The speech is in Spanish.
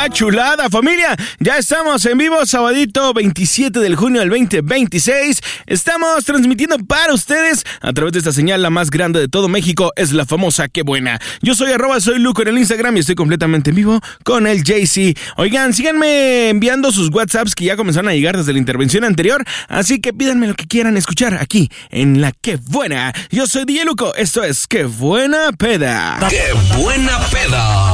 ¡Ah, chulada, familia! Ya estamos en vivo, sabadito 27 de junio del 2026. Estamos transmitiendo para ustedes a través de esta señal, la más grande de todo México. Es la famosa Qué Buena. Yo soy @soy Luco en el Instagram y estoy completamente en vivo con el JC. Oigan, síganme enviando sus WhatsApps que ya comenzaron a llegar desde la intervención anterior. Así que pídanme lo que quieran escuchar aquí en la Qué Buena. Yo soy DJ Luco. Esto es Qué Buena Peda. ¡Qué Buena Peda!